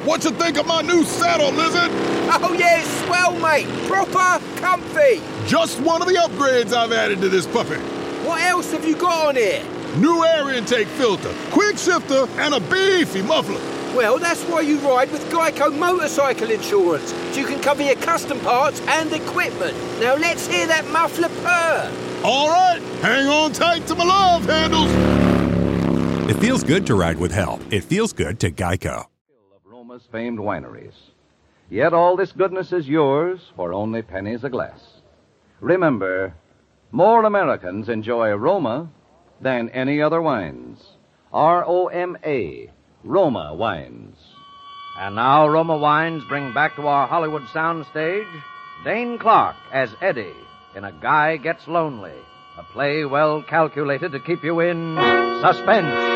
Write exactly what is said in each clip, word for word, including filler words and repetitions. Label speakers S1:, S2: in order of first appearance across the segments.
S1: What you think of my new saddle, Lizard?
S2: Oh, yeah, swell, mate. Proper comfy.
S1: Just one of the upgrades I've added to this puppy.
S2: What else have you got on here?
S1: New air intake filter, quick shifter, and a beefy muffler.
S2: Well, that's why you ride with Geico Motorcycle Insurance, so you can cover your custom parts and equipment. Now let's hear that muffler purr.
S1: All right, hang on tight to my love handles.
S3: It feels good to ride with help. It feels good to Geico.
S4: Of Roma's famed wineries. Yet all this goodness is yours for only pennies a glass. Remember, more Americans enjoy Roma than any other wines. R O M A, Roma Wines.
S5: And now Roma Wines bring back to our Hollywood soundstage Dane Clark as Eddie in A Guy Gets Lonely, a play well calculated to keep you in suspense.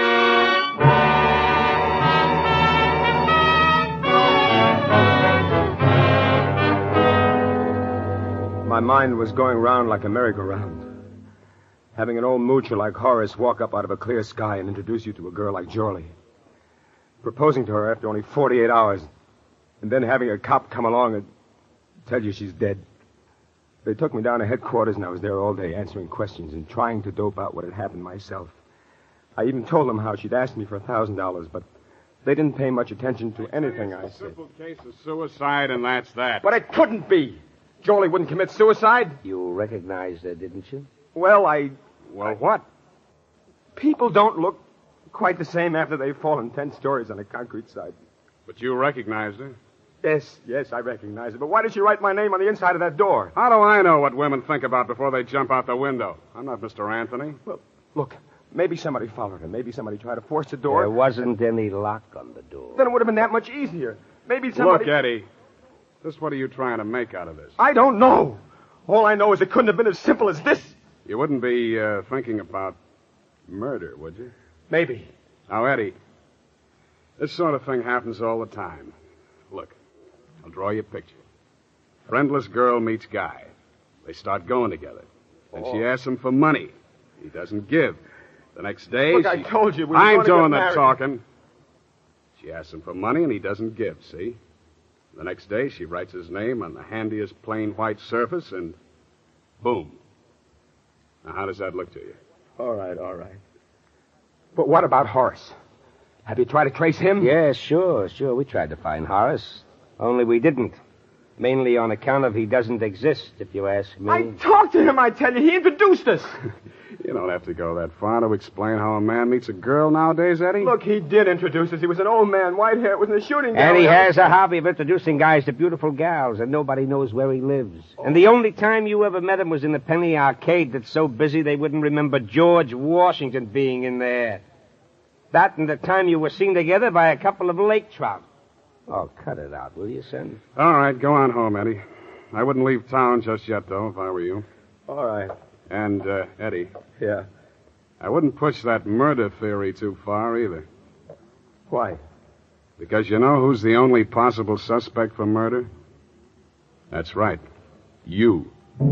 S6: My mind was going round like a merry-go-round. Having an old moocher like Horace walk up out of a clear sky and introduce you to a girl like Jorlie. Proposing to her after only forty-eight hours. And then having a cop come along and tell you she's dead. They took me down to headquarters and I was there all day answering questions and trying to dope out what had happened myself. I even told them how she'd asked me for a thousand dollars, but they didn't pay much attention to anything I said.
S7: Simple case of suicide, and that's that.
S6: But it couldn't be. Jorlie wouldn't commit suicide.
S2: You recognized her, didn't you?
S6: Well, I...
S7: Well, what?
S6: People don't look quite the same after they've fallen ten stories on a concrete side.
S7: But you recognized her?
S6: Yes, yes, I recognize her. But why did she write my name on the inside of that door?
S7: How do I know what women think about before they jump out the window? I'm not Mister Anthony.
S6: Well, look, maybe somebody followed her. Maybe somebody tried to force the door.
S2: There wasn't any lock on the door.
S6: Then it would have been that much easier. Maybe somebody...
S7: Look, Eddie, just what are you trying to make out of this?
S6: I don't know. All I know is it couldn't have been as simple as this.
S7: You wouldn't be uh, thinking about murder, would you?
S6: Maybe.
S7: Now, Eddie, this sort of thing happens all the time. Look, I'll draw you a picture. Friendless girl meets guy. They start going together. Then
S6: Oh.
S7: she asks him for money. He doesn't give. The next day,
S6: Look,
S7: she...
S6: I told you we were
S7: I'm
S6: going to
S7: doing
S6: get
S7: the
S6: married.
S7: talking. She asks him for money, and he doesn't give, see? The next day, she writes his name on the handiest plain white surface, and boom. Now, how does that look to you?
S6: All right, all right. But what about Horace? Have you tried to trace him?
S2: Yeah, sure, sure. We tried to find Horace. Only we didn't. Mainly on account of he doesn't exist, if you ask me.
S6: I talked to him, I tell you. He introduced us.
S7: You don't have to go that far to explain how a man meets a girl nowadays, Eddie.
S6: Look, he did introduce us. He was an old man, white hair, was in the shooting gallery.
S2: And he has a hobby of introducing guys to beautiful gals, and nobody knows where he lives. And the only time you ever met him was in the Penny Arcade that's so busy they wouldn't remember George Washington being in there. That and the time you were seen together by a couple of lake trout. Oh, cut it out, will you, son?
S7: All right, go on home, Eddie. I wouldn't leave town just yet, though, if I were you.
S6: All right.
S7: And, uh, Eddie,
S6: Yeah.
S7: I wouldn't push that murder theory too far, either.
S6: Why?
S7: Because you know who's the only possible suspect for murder? That's right. You.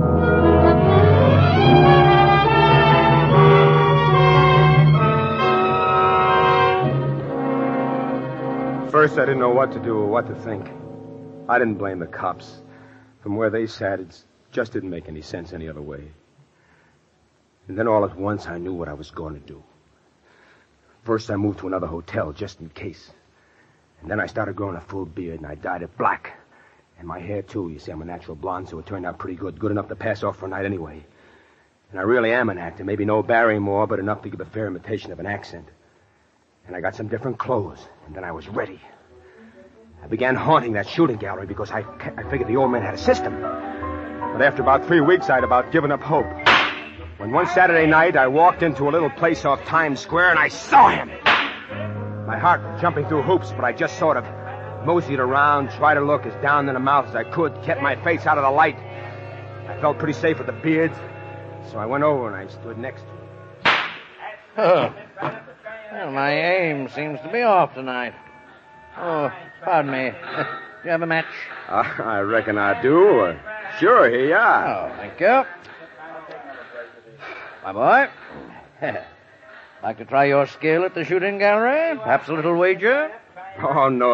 S6: First, I didn't know what to do or what to think. I didn't blame the cops. From where they sat, it just didn't make any sense any other way. And then all at once, I knew what I was going to do. First, I moved to another hotel, just in case. And then I started growing a full beard, and I dyed it black. And my hair, too. You see, I'm a natural blonde, so it turned out pretty good. Good enough to pass off for a night anyway. And I really am an actor. Maybe no Barrymore, but enough to give a fair imitation of an accent. And I got some different clothes, and then I was ready. I began haunting that shooting gallery because I, I figured the old man had a system. But after about three weeks, I'd about given up hope. When one Saturday night, I walked into a little place off Times Square, and I saw him. My heart was jumping through hoops, but I just sort of moseyed around, tried to look as down in the mouth as I could, kept my face out of the light. I felt pretty safe with the beard, so I went over and I stood next to him.
S5: Oh. Well, my aim seems to be off tonight. Oh, pardon me. Do you have a match?
S6: Uh, I reckon I do. Uh, sure, here you are.
S5: Oh, thank you. My boy. Like to try your skill at the shooting gallery? Perhaps a little wager?
S6: Oh, no.